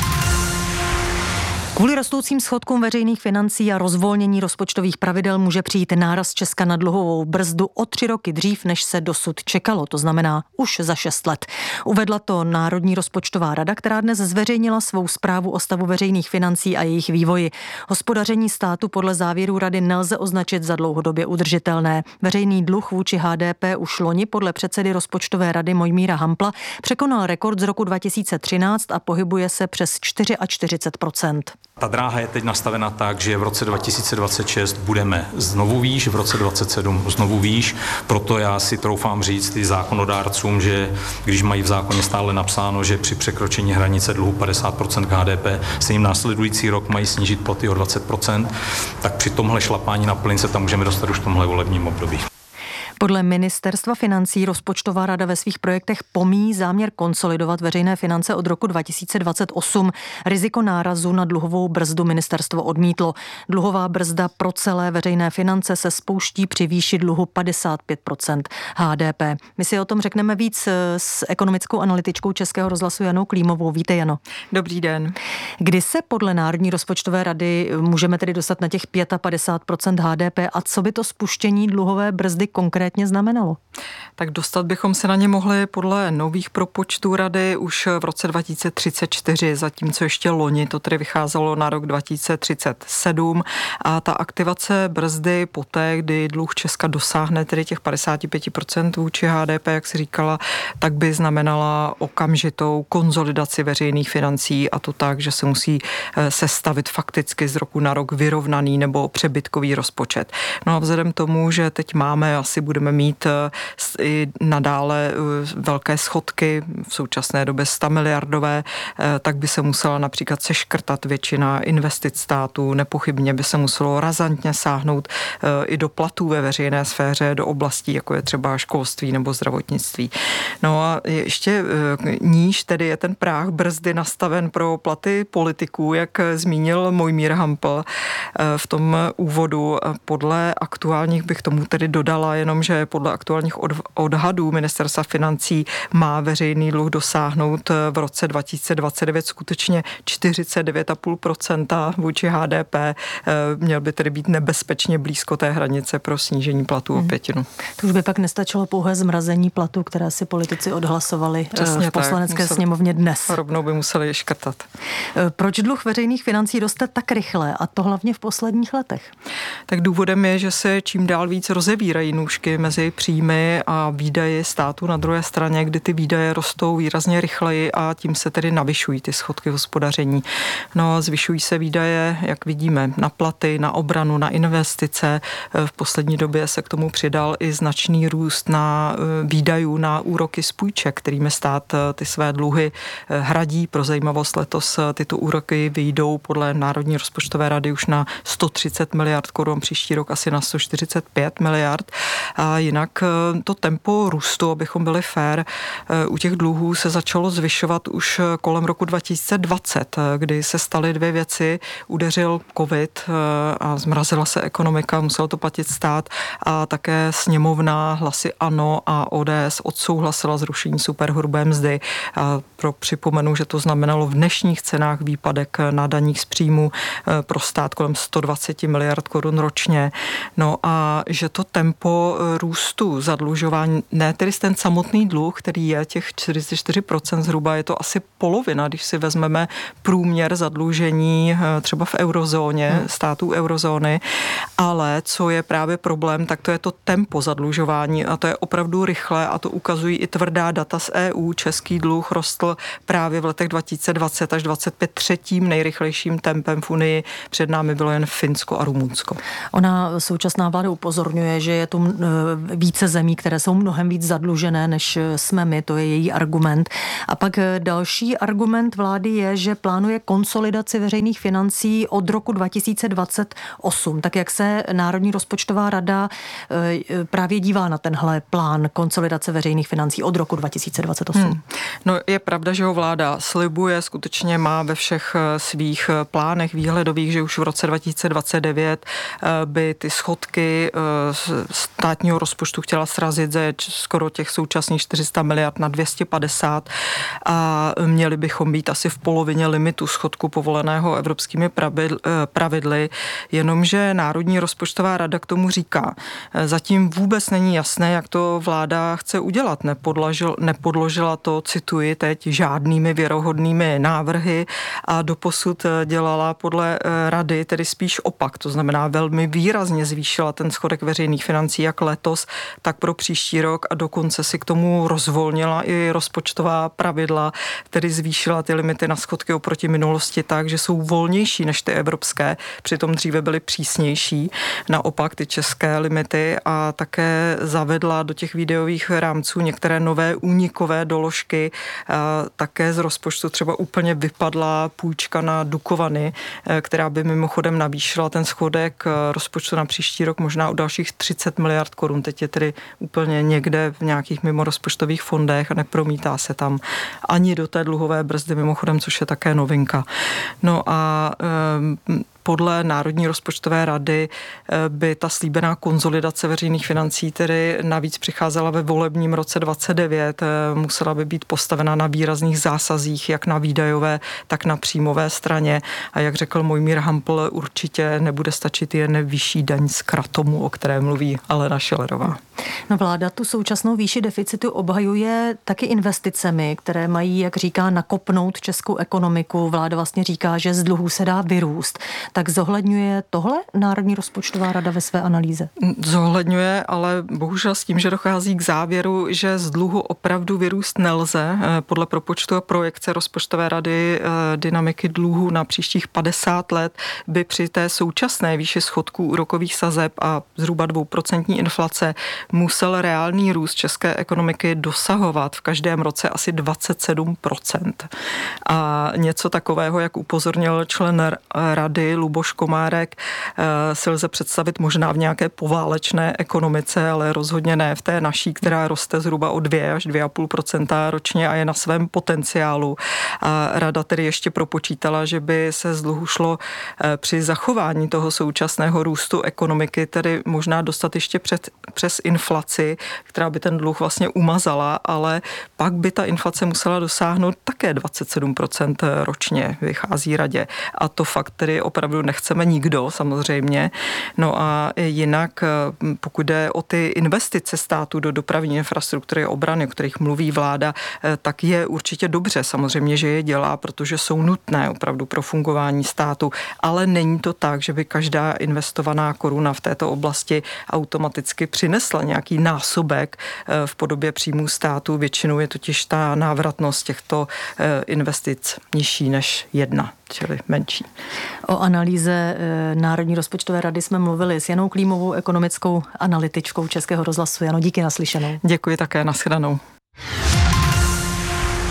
Speaker 1: Kvůli rostoucím schodkům veřejných financí a rozvolnění rozpočtových pravidel může přijít náraz Česka na dluhovou brzdu o tři roky dřív, než se dosud čekalo, to znamená už za šest let. Uvedla to Národní rozpočtová rada, která dnes zveřejnila svou zprávu o stavu veřejných financí a jejich vývoji. Hospodaření státu podle závěrů rady nelze označit za dlouhodobě udržitelné. Veřejný dluh vůči H D P už loni podle předsedy rozpočtové rady Mojmíra Hampla překonal rekord z roku dva tisíce třináct a pohybuje se přes čtyřicet čtyři procent.
Speaker 2: Ta dráha je teď nastavena tak, že v roce dva tisíce dvacet šest budeme znovu výš, v roce dvacet sedm znovu výš, proto já si troufám říct i zákonodárcům, že když mají v zákoně stále napsáno, že při překročení hranice dluhu padesát procent H D P se jim následující rok mají snížit platy o dvacet procent, tak při tomhle šlapání na plyn se tam můžeme dostat už v tomhle volebním období.
Speaker 1: Podle Ministerstva financí rozpočtová rada ve svých projektech pomíjí záměr konsolidovat veřejné finance od roku dva tisíce dvacet osm. Riziko nárazu na dluhovou brzdu ministerstvo odmítlo. Dluhová brzda pro celé veřejné finance se spouští při výši dluhu padesát pět procent H D P. My si o tom řekneme víc s ekonomickou analytičkou Českého rozhlasu Janou Klímovou. Vítej, Jano.
Speaker 3: Dobrý den.
Speaker 1: Kdy se podle Národní rozpočtové rady můžeme tedy dostat na těch padesát pět procent H D P a co by to spuštění dluhové brzdy konkrétně znamenalo?
Speaker 3: Tak dostat bychom se na ně mohli podle nových propočtů rady už v roce dva tisíce třicet čtyři, zatímco ještě loni to tedy vycházelo na rok dva tisíce třicet sedm a ta aktivace brzdy poté, kdy dluh Česka dosáhne tedy těch padesát pět procent vůči H D P, jak si říkala, tak by znamenala okamžitou konsolidaci veřejných financí a to tak, že se musí sestavit fakticky z roku na rok vyrovnaný nebo přebytkový rozpočet. No a vzhledem tomu, že teď máme, asi budeme mít i nadále velké schodky, v současné době sto miliardové, tak by se musela například seškrtat většina investic státu, nepochybně by se muselo razantně sáhnout i do platů ve veřejné sféře, do oblastí, jako je třeba školství nebo zdravotnictví. No a ještě níž tedy je ten práh brzdy nastaven pro platy politiků, jak zmínil Mojmír Hampl v tom úvodu. Podle aktuálních bych tomu tedy dodala jenom, že podle aktuálních odhadů Ministerstva financí má veřejný dluh dosáhnout v roce dva tisíce dvacet devět skutečně čtyřicet devět celá pět procenta vůči H D P. Měl by tedy být nebezpečně blízko té hranice pro snížení platů o pětinu.
Speaker 1: To už by pak nestačilo pouhé zmrazení platů, které si politici odhlasovali Přesně v poslanecké tak, sněmovně dnes.
Speaker 3: Rovnou by museli škrtat.
Speaker 1: Proč dluh veřejných financí roste tak rychle a to hlavně v posledních letech?
Speaker 3: Tak důvodem je, že se čím dál víc rozevírají nůžky mezi příjmy a výdaji státu na druhé straně, kdy ty výdaje rostou výrazně rychleji a tím se tedy navyšují ty schodky hospodaření. No a zvyšují se výdaje, jak vidíme, na platy, na obranu, na investice. V poslední době se k tomu přidal i značný růst na výdajů na úroky z půjček, kterými stát ty své dluhy hradí. Pro zajímavost letos tyto úroky vyjdou podle Národní rozpočtové rady už na sto třicet miliard korun, příští rok asi na sto čtyřicet pět miliard. A jinak to tempo růstu, abychom byli fair, u těch dluhů se začalo zvyšovat už kolem roku dva tisíce dvacet, kdy se staly dvě věci. Udeřil covid a zmrazila se ekonomika, musel to platit stát a také sněmovna hlasy ANO a O D S odsouhlasila zrušení superhrubé mzdy. A pro připomenu, že to znamenalo v dnešních cenách výpadek na daních z příjmu pro stát kolem sto dvacet miliard korun ročně. No a že to tempo růstu zadlužování, ne tedy ten samotný dluh, který je těch čtyřicet čtyři procent zhruba, je to asi polovina, když si vezmeme průměr zadlužení třeba v eurozóně, hmm. států eurozóny, ale co je právě problém, tak to je to tempo zadlužování a to je opravdu rychle a to ukazují i tvrdá data z E U. Český dluh rostl právě v letech dva tisíce dvacet až dvacet pět třetím nejrychlejším tempem v Unii. Před námi bylo jen Finsko a Rumunsko.
Speaker 1: Ona současná vláda upozorňuje, že je tu více zemí, které jsou mnohem víc zadlužené, než jsme my, to je její argument. A pak další argument vlády je, že plánuje konsolidaci veřejných financí od roku dva tisíce dvacet osm. Tak jak se Národní rozpočtová rada právě dívá na tenhle plán konsolidace veřejných financí od roku dva tisíce dvacet osm? Hmm.
Speaker 3: No je pravda, že ho vláda slibuje, skutečně má ve všech svých plánech výhledových, že už v roce dva tisíce dvacet devět by ty schodky státního rozpočtu chtěla srazit ze skoro těch současných čtyři sta miliard na dvě stě padesát a měli bychom být asi v polovině limitu schodku povoleného evropskými pravidly, jenomže Národní rozpočtová rada k tomu říká. Zatím vůbec není jasné, jak to vláda chce udělat. Nepodložil, nepodložila to, cituji teď, žádnými věrohodnými návrhy a doposud dělala podle rady tedy spíš opak. To znamená velmi výrazně zvýšila ten schodek veřejných financí jak letos, tak pro příští rok a dokonce si k tomu rozvolnila i rozpočtová pravidla, tedy zvýšila ty limity na schodky oproti minulosti tak, že jsou volnější než ty evropské, přitom dříve byly přísnější. Naopak ty české limity a také zavedla do těch výdajových rámců některé nové únikové doložky. A také z rozpočtu třeba úplně vypadla půjčka na Dukovany, která by mimochodem navýšila ten schodek rozpočtu na příští rok možná o dalších třicet miliard korun. Teď je tedy úplně někde v nějakých mimorozpočtových fondech a nepromítá se tam ani do té dluhové brzdy mimochodem, což je také novinka. No a um, podle Národní rozpočtové rady by ta slíbená konsolidace veřejných financí tedy navíc přicházela ve volebním roce dvacet devět, musela by být postavena na výrazných zásazích, jak na výdajové, tak na příjmové straně. A jak řekl Mojmír Hampl, určitě nebude stačit jen vyšší daň z kratomu, o které mluví Alena Schillerová.
Speaker 1: No vláda tu současnou výši deficitu obhajuje taky investicemi, které mají, jak říká, nakopnout českou ekonomiku. Vláda vlastně říká, že z dluhů se dá vyrůst. Tak zohledňuje tohle Národní rozpočtová rada ve své analýze?
Speaker 3: Zohledňuje, ale bohužel s tím, že dochází k závěru, že z dluhu opravdu vyrůst nelze. Podle propočtu a projekce rozpočtové rady dynamiky dluhu na příštích padesát let by při té současné výši schodků úrokových sazeb a zhruba dvouprocentní inflace musel reálný růst české ekonomiky dosahovat v každém roce asi dvacet sedm procent. A něco takového, jak upozornil člen rady Luboš Komárek, si lze představit možná v nějaké poválečné ekonomice, ale rozhodně ne v té naší, která roste zhruba o dva až dva a půl procenta ročně a je na svém potenciálu. A rada tedy ještě propočítala, že by se z dluhu šlo při zachování toho současného růstu ekonomiky, tedy možná dostat ještě před, přes inflaci, která by ten dluh vlastně umazala, ale pak by ta inflace musela dosáhnout také dvacet sedm procent ročně, vychází radě. A to fakt tedy opravdu nechceme nikdo, samozřejmě. No a jinak, pokud jde o ty investice státu do dopravní infrastruktury a obrany, o kterých mluví vláda, tak je určitě dobře. Samozřejmě, že je dělá, protože jsou nutné opravdu pro fungování státu, ale není to tak, že by každá investovaná koruna v této oblasti automaticky přinesla nějaký násobek v podobě příjmů státu. Většinou je totiž ta návratnost těchto investic nižší než jedna, čili menší.
Speaker 1: O analýze Národní rozpočtové rady jsme mluvili s Janou Klímovou, ekonomickou analytičkou Českého rozhlasu. Jano, díky, naslyšenou.
Speaker 3: Děkuji také, nashledanou.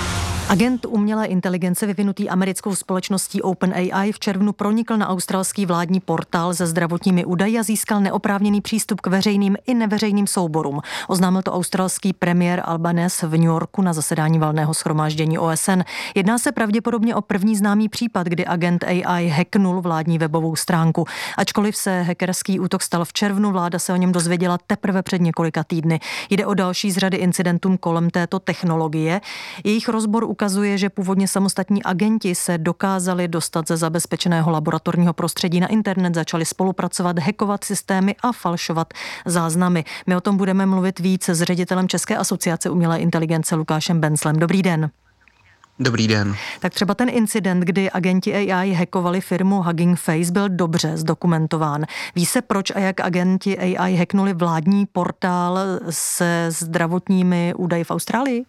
Speaker 1: Agent umělé inteligence vyvinutý americkou společností OpenAI v červnu pronikl na australský vládní portál se zdravotními údaji a získal neoprávněný přístup k veřejným i neveřejným souborům. Oznámil to australský premiér Albanese v New Yorku na zasedání valného shromáždění O S N. Jedná se pravděpodobně o první známý případ, kdy agent A I hacknul vládní webovou stránku. Ačkoliv se hackerský útok stal v červnu, vláda se o něm dozvěděla teprve před několika týdny. Jde o další z řady incidentů kolem této technologie. Jejich rozbor ukazuje, že původně samostatní agenti se dokázali dostat ze zabezpečeného laboratorního prostředí na internet, začali spolupracovat, hackovat systémy a falšovat záznamy. My o tom budeme mluvit víc s ředitelem České asociace umělé inteligence Lukášem Benclem. Dobrý den.
Speaker 4: Dobrý den.
Speaker 1: Tak třeba ten incident, kdy agenti A I hackovali firmu Hugging Face, byl dobře zdokumentován. Ví se, proč a jak agenti A I hacknuli vládní portál se zdravotními údaji v Austrálii?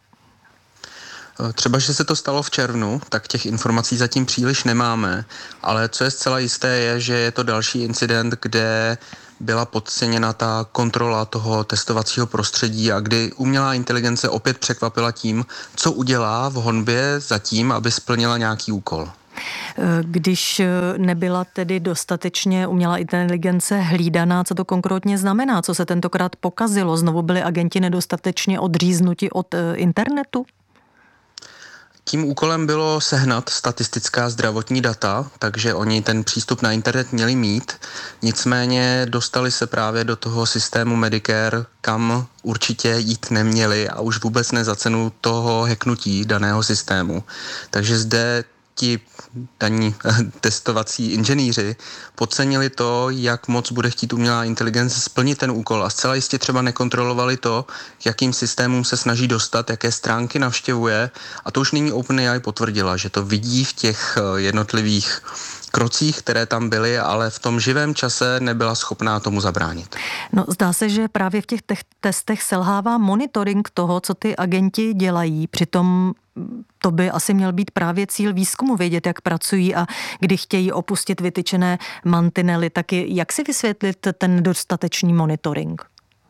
Speaker 4: Třeba, že se to stalo v červnu, tak těch informací zatím příliš nemáme, ale co je zcela jisté je, že je to další incident, kde byla podceněna ta kontrola toho testovacího prostředí a kdy umělá inteligence opět překvapila tím, co udělá v honbě za tím, aby splnila nějaký úkol.
Speaker 1: Když nebyla tedy dostatečně umělá inteligence hlídaná, co to konkrétně znamená? Co se tentokrát pokazilo? Znovu byli agenti nedostatečně odříznuti od internetu?
Speaker 4: Tím úkolem bylo sehnat statistická zdravotní data, takže oni ten přístup na internet měli mít, nicméně dostali se právě do toho systému Medicare, kam určitě jít neměli a už vůbec ne za cenu toho hacknutí daného systému. Takže zde ti daní testovací inženýři podcenili to, jak moc bude chtít umělá inteligence splnit ten úkol a zcela jistě třeba nekontrolovali to, k jakým systémům se snaží dostat, jaké stránky navštěvuje a to už nyní OpenAI potvrdila, že to vidí v těch jednotlivých krocích, které tam byly, ale v tom živém čase nebyla schopná tomu zabránit.
Speaker 1: No, zdá se, že právě v těch te- testech selhává monitoring toho, co ty agenti dělají. Přitom to by asi měl být právě cíl výzkumu, vědět, jak pracují a kdy chtějí opustit vytyčené mantinely. Taky jak si vysvětlit ten dostatečný monitoring?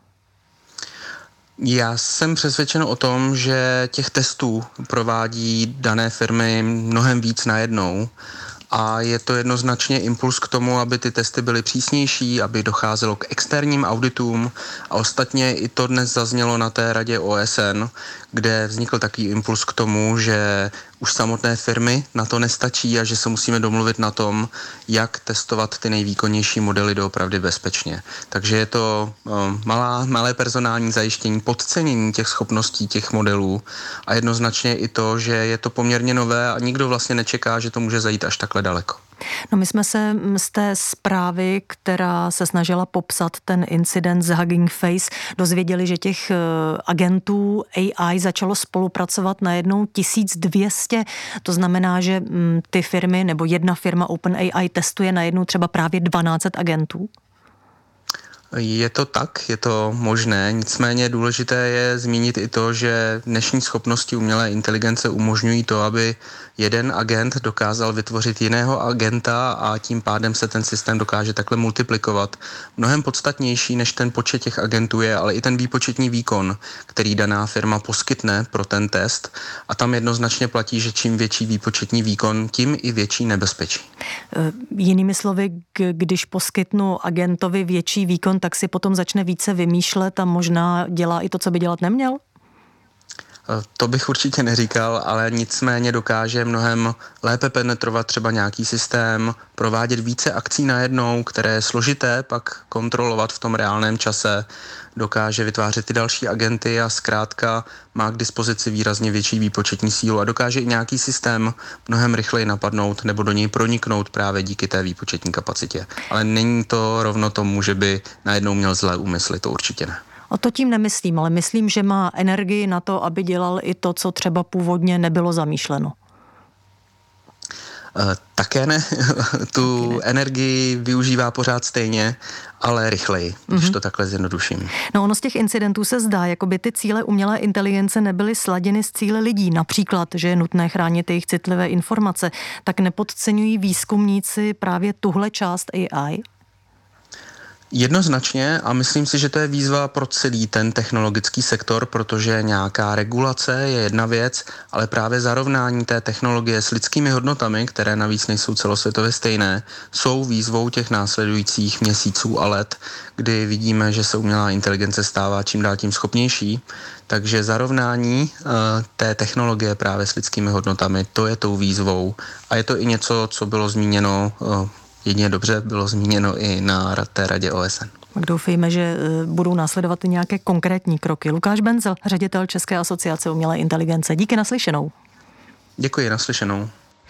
Speaker 4: Já jsem přesvědčen o tom, že těch testů provádí dané firmy mnohem víc najednou. A je to jednoznačně impuls k tomu, aby ty testy byly přísnější, aby docházelo k externím auditům a ostatně i to dnes zaznělo na té radě O S N, kde vznikl takový impuls k tomu, že už samotné firmy na to nestačí a že se musíme domluvit na tom, jak testovat ty nejvýkonnější modely doopravdy bezpečně. Takže je to um, malá, malé personální zajištění, podcenění těch schopností těch modelů a jednoznačně i to, že je to poměrně nové a nikdo vlastně nečeká, že to může zajít až takhle daleko.
Speaker 1: No my jsme se z té zprávy, která se snažila popsat ten incident s Hugging Face, dozvěděli, že těch agentů A I začalo spolupracovat najednou tisíc dvě stě. To znamená, že ty firmy nebo jedna firma OpenAI testuje najednou třeba právě dvanáct set agentů?
Speaker 4: Je to tak, je to možné, nicméně důležité je zmínit i to, že dnešní schopnosti umělé inteligence umožňují to, aby jeden agent dokázal vytvořit jiného agenta a tím pádem se ten systém dokáže takhle multiplikovat. Mnohem podstatnější než ten počet těch agentů je, ale i ten výpočetní výkon, který daná firma poskytne pro ten test a tam jednoznačně platí, že čím větší výpočetní výkon, tím i větší nebezpečí.
Speaker 1: Jinými slovy, když poskytnu agentovi větší výkon, tak si potom začne více vymýšlet a možná dělá i to, co by dělat neměl?
Speaker 4: To bych určitě neříkal, ale nicméně dokáže mnohem lépe penetrovat třeba nějaký systém, provádět více akcí najednou, které je složité pak kontrolovat v tom reálném čase, dokáže vytvářet ty další agenty a zkrátka má k dispozici výrazně větší výpočetní sílu a dokáže i nějaký systém mnohem rychleji napadnout nebo do něj proniknout právě díky té výpočetní kapacitě. Ale není to rovno tomu, že by najednou měl zlé úmysly, to určitě ne.
Speaker 1: O to tím nemyslím, ale myslím, že má energii na to, aby dělal i to, co třeba původně nebylo zamýšleno.
Speaker 4: Uh, také ne. Tu také ne. energii využívá pořád stejně, ale rychleji, mm-hmm. když to takhle zjednoduším.
Speaker 1: No ono z těch incidentů se zdá, jako by ty cíle umělé inteligence nebyly sladěny s cíli lidí. Například, že je nutné chránit jejich citlivé informace. Tak nepodceňují výzkumníci právě tuhle část A I?
Speaker 4: Jednoznačně a myslím si, že to je výzva pro celý ten technologický sektor, protože nějaká regulace je jedna věc, ale právě zarovnání té technologie s lidskými hodnotami, které navíc nejsou celosvětově stejné, jsou výzvou těch následujících měsíců a let, kdy vidíme, že se umělá inteligence stává čím dál tím schopnější. Takže zarovnání uh, té technologie právě s lidskými hodnotami, to je tou výzvou a je to i něco, co bylo zmíněno uh, jedině dobře bylo zmíněno i na té radě O S N.
Speaker 1: Tak doufejme, že budou následovat i nějaké konkrétní kroky. Lukáš Benzel, ředitel České asociace umělé inteligence. Díky, naslyšenou.
Speaker 4: Děkuji, naslyšenou.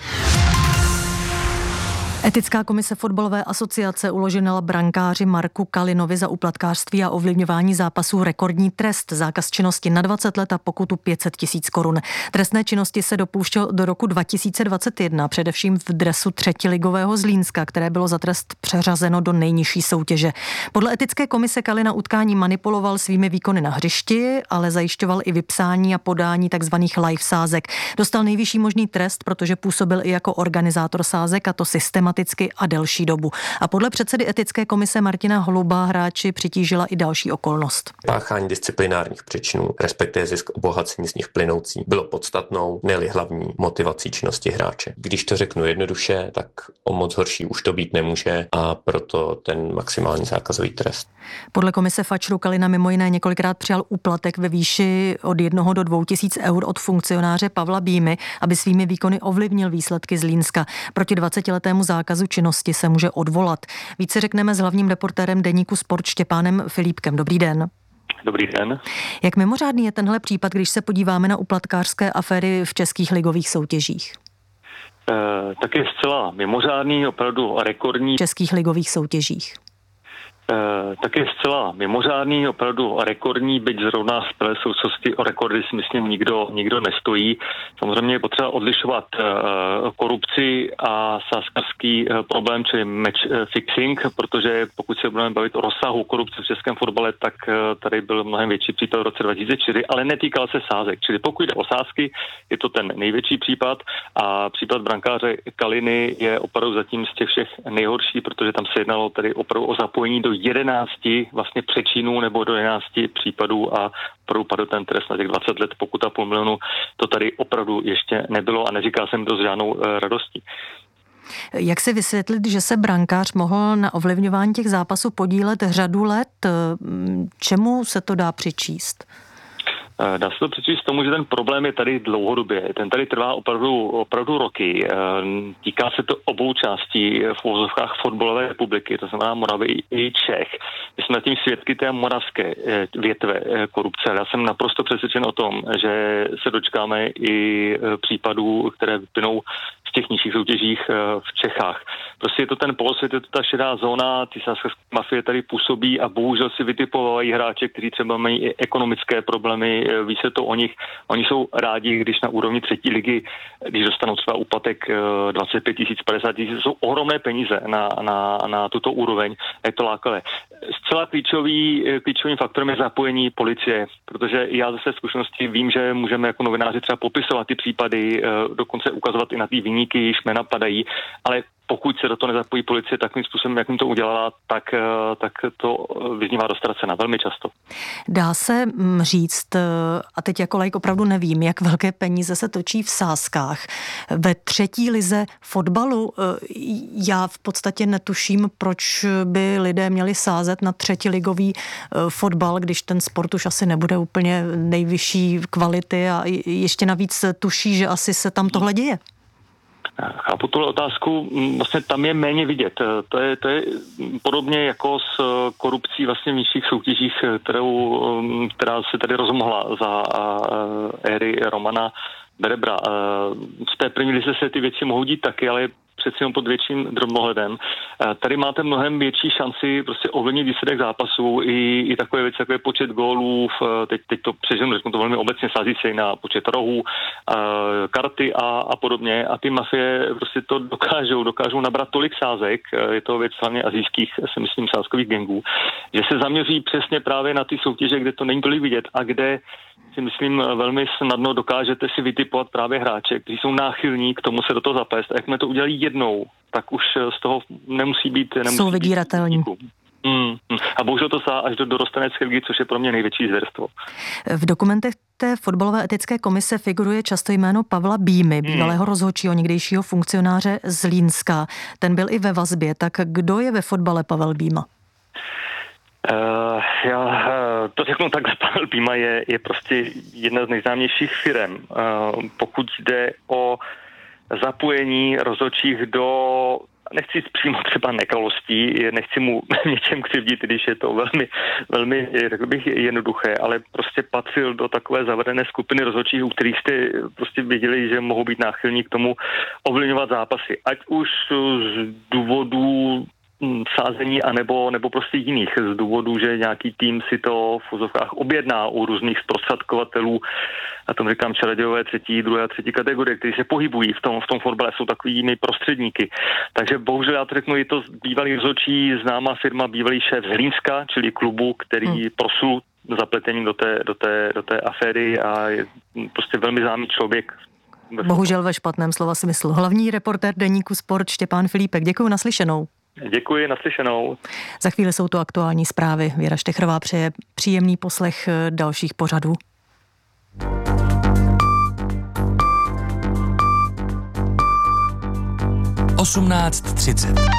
Speaker 1: Etická komise fotbalové asociace uložila brankáři Marku Kalinovi za úplatkářství a ovlivňování zápasů rekordní trest, zákaz činnosti na dvacet let a pokutu pět set tisíc korun. Trestné činnosti se dopouštěl do roku dva tisíce dvacet jedna, především v dresu třetiligového Zlínska, které bylo za trest přeřazeno do nejnižší soutěže. Podle etické komise Kalina utkání manipuloval svými výkony na hřišti, ale zajišťoval i vypsání a podání takzvaných live sázek. Dostal nejvyšší možný trest, protože působil i jako organizátor sázek, a to systematicky a delší dobu. A podle předsedy etické komise Martina Holuba hráči přitížila i další okolnost.
Speaker 5: Páchání disciplinárních přečinů, respektive zisk obohacení z nich plynoucí, bylo podstatnou, ne-li hlavní motivací činnosti hráče. Když to řeknu jednoduše, tak o moc horší už to být nemůže a proto ten maximální zákazový trest.
Speaker 1: Podle komise Fačru Kalina mimo jiné několikrát přijal úplatek ve výši od jednoho do dvou tisíc eur od funkcionáře Pavla Bímy, aby svými výkony ovlivnil výsledky Zlínska. Proti dvacetiletému zákazu činnosti se může odvolat. Více řekneme s hlavním reportérem deníku Sport Štěpánem Filipkem. Dobrý den.
Speaker 8: Dobrý den.
Speaker 1: Jak mimořádný je tenhle případ, když se podíváme na úplatkářské aféry v českých ligových soutěžích?
Speaker 8: E, tak je zcela mimořádný, opravdu rekordní.
Speaker 1: V českých ligových soutěžích.
Speaker 8: E, tak je zcela mimořádný, opravdu rekordní, byť zrovna v té souvislosti o rekordy si myslím nikdo, nikdo nestojí. Samozřejmě je potřeba odlišovat e, korupci a sázkařský e, problém, čili match e, fixing, protože pokud se budeme bavit o rozsahu korupce v českém fotbale, tak e, tady byl mnohem větší případ v roce dva tisíce čtyři, ale netýkal se sázek. Čili pokud jde o sázky, je to ten největší případ a případ brankáře Kaliny je opravdu zatím z těch všech nejhorší, protože tam se jednalo tedy opravdu o zapojení do jedenácti vlastně přečinů nebo do jedenácti případů a opravdu padl ten trest na těch dvacet let, pokuta půl milionu. To tady opravdu ještě nebylo a neříká jsem to s žádnou e, radostí.
Speaker 1: Jak si vysvětlit, že se brankář mohl na ovlivňování těch zápasů podílet řadu let? Čemu se to dá přičíst?
Speaker 8: Dá se to přečíst tomu, že ten problém je tady dlouhodobě. Ten tady trvá opravdu, opravdu roky. Týká se to obou částí v uvozovkách fotbalové republiky, to znamená Moravy i Čech. My jsme tím svědky té moravské větve korupce. Já jsem naprosto přesvědčen o tom, že se dočkáme i případů, které vyplynou v těch nižších soutěžích v Čechách. Prostě je to ten polosvět, je to ta šedá zóna, ty sázkařské mafie tady působí a bohužel si vytipovávají hráče, kteří třeba mají i ekonomické problémy, ví se to o nich. Oni jsou rádi, když na úrovni třetí ligy, když dostanou třeba úplatek dvacet pět tisíc, padesát tisíc, jsou ohromné peníze na, na, na tuto úroveň. Je to lákavé. Zcela klíčový, klíčovým faktorem je zapojení policie, protože já ze své zkušenosti vím, že můžeme jako novináři třeba popisovat ty případy, dokonce ukazovat i na ty viníky, již jména padají, ale pokud se do toho nezapojí policie takovým způsobem, jakým to udělala, tak, tak to vyznívá dostracena velmi často.
Speaker 1: Dá se říct, a teď jako laik opravdu nevím, jak velké peníze se točí v sázkách. Ve třetí lize fotbalu já v podstatě netuším, proč by lidé měli sázet na třetiligový fotbal, když ten sport už asi nebude úplně nejvyšší kvality a ještě navíc tuší, že asi se tam tohle děje.
Speaker 8: Chápu tuhle otázku, vlastně tam je méně vidět. To je, to je podobně jako s korupcí vlastně v nižších soutěžích, kterou, která se tady rozmohla za éry Romana Berebra. V té první lize se ty věci mohou dít taky, ale přeci jenom pod větším drobnohledem. Tady máte mnohem větší šanci prostě ovlivnit výsledek zápasů i, i takové věci, jako je počet gólů, teď, teď to přeženu, řeknu to velmi obecně, sází se i na počet rohů, karty a, a podobně. A ty mafie prostě to dokážou, dokážou nabrat tolik sázek, je to věc hlavně asijských, si myslím, sázkových gangů, že se zaměří přesně právě na ty soutěže, kde to není tolik vidět a kde si myslím velmi snadno dokážete si vytipovat právě hráče, kteří jsou náchylní k tomu se do toho zaplést. A jakmile to udělají jednou, tak už z toho nemusí být... Nemusí
Speaker 1: jsou vydíratelní.
Speaker 8: Hmm. A bohužel to sá až do dorostenecké ligy, což je pro mě největší zvěrstvo.
Speaker 1: V dokumentech té fotbalové etické komise figuruje často jméno Pavla Bímy, bývalého rozhodčího, někdejšího funkcionáře z Línska. Ten byl i ve vazbě. Tak kdo je ve fotbale Pavel Bíma?
Speaker 8: Uh, já uh, to řeknu takhle, Pavel Bíma je, je prostě jedna z nejznámějších firem. Uh, pokud jde o zapojení rozhodčích do, nechci jít přímo třeba nekalostí, nechci mu něčem křivdit, když je to velmi, velmi, řekl bych, jednoduché, ale prostě patřil do takové zavřené skupiny rozhodčích, u kterých jste prostě věděli, že mohou být náchylní k tomu ovlivňovat zápasy. Ať už z důvodů sázení, anebo, nebo prostě jiných z důvodu, že nějaký tým si to v úzovkách objedná u různých zprostředkovatelů, a tomu říkám čarodějové třetí, druhé a třetí kategorie, kteří se pohybují v tom, v tom fotbale, jsou takovými prostředníky. Takže bohužel já to řeknu, je to bývalý rozhodčí, známá firma, bývalý šéf z Hlínska, čili klubu, který hmm. prosul zapletením do té, do té, do té aféry a je prostě velmi známý člověk.
Speaker 1: Bohužel ve špatném slova smyslu. Hlavní reportér deníku Sport Štěpán Filipek. Děkuji, naslyšenou.
Speaker 8: Děkuji, naslyšenou.
Speaker 1: Za chvíli jsou to aktuální zprávy. Věra Štechrová přeje příjemný poslech dalších pořadů.
Speaker 6: osmnáct třicet.